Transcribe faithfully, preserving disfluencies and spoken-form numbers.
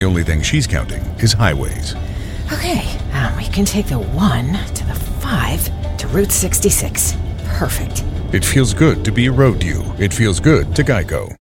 The only thing she's counting is highways. Okay, um, we can take the one to the five to Route sixty-six. Perfect. It feels good to be a road you. It feels good to Geico.